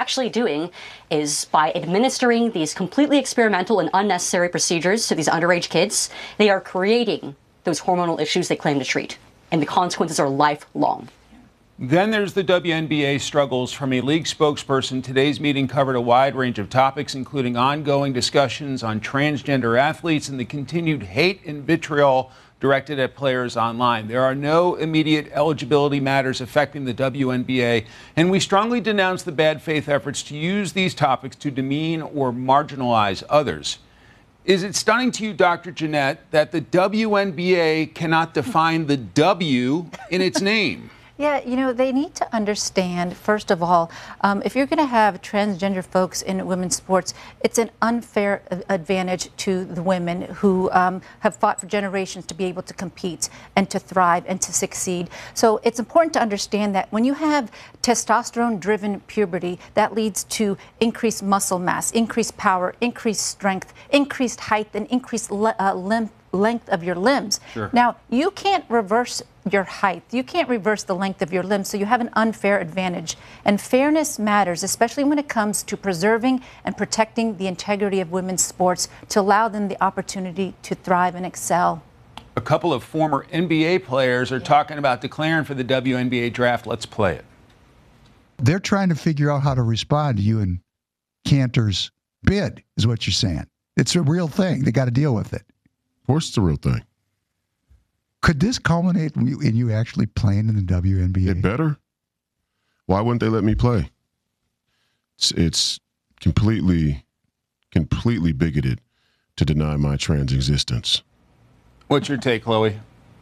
actually doing is by administering these completely experimental and unnecessary procedures to these underage kids, they are creating those hormonal issues they claim to treat. And the consequences are lifelong. Then there's the WNBA struggles from a league spokesperson. Today's meeting covered a wide range of topics, including ongoing discussions on transgender athletes and the continued hate and vitriol directed at players online. There are no immediate eligibility matters affecting the WNBA, and we strongly denounce the bad faith efforts to use these topics to demean or marginalize others. Is it stunning to you, Dr. Jeanette, that the WNBA cannot define the W in its name? Yeah, you know, they need to understand, first of all, if you're going to have transgender folks in women's sports, it's an unfair advantage to the women who have fought for generations to be able to compete and to thrive and to succeed. So it's important to understand that when you have testosterone-driven puberty, that leads to increased muscle mass, increased power, increased strength, increased height, and increased length of your limbs. Sure. Now, you can't reverse your height. You can't reverse the length of your limbs, so you have an unfair advantage. And fairness matters, especially when it comes to preserving and protecting the integrity of women's sports to allow them the opportunity to thrive and excel. A couple of former NBA players are talking about declaring for the WNBA draft. Let's play it. They're trying to figure out how to respond to you and Cantor's bid, is what you're saying. It's a real thing. They got to deal with it. Of course it's a real thing. Could this culminate in you actually playing in the WNBA? It better. Why wouldn't they let me play? It's completely bigoted to deny my trans existence. What's your take, Chloe?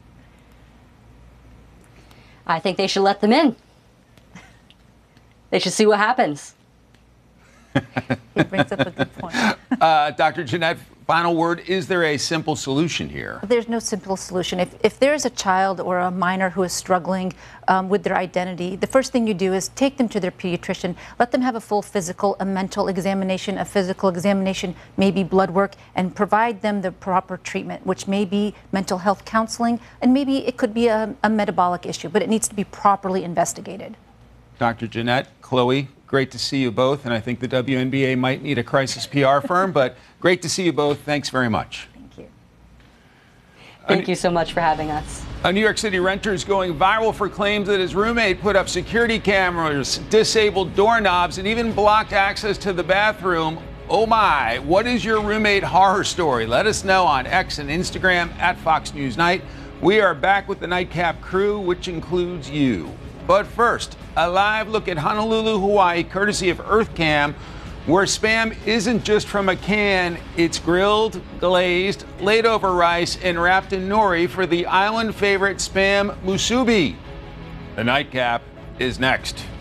I think they should let them in. They should see what happens. He brings up a good point. Dr. Jeanette, final word, is there a simple solution here? There's no simple solution. If there's a child or a minor who is struggling with their identity, the first thing you do is take them to their pediatrician, let them have a full physical, a mental examination, a physical examination, maybe blood work, and provide them the proper treatment, which may be mental health counseling, and maybe it could be a metabolic issue, but it needs to be properly investigated. Dr. Jeanette, Chloe, great to see you both, and I think the WNBA might need a crisis PR firm, but great to see you both. Thanks very much. Thank you. Thank you so much for having us. A New York City renter is going viral for claims that his roommate put up security cameras, disabled doorknobs, and even blocked access to the bathroom. Oh my, what is your roommate horror story? Let us know on X and Instagram at Fox News Night. We are back with the Nightcap crew, which includes you. But first, a live look at Honolulu, Hawaii, courtesy of EarthCam, where Spam isn't just from a can, it's grilled, glazed, laid over rice, and wrapped in nori for the island favorite Spam musubi. The Nightcap is next.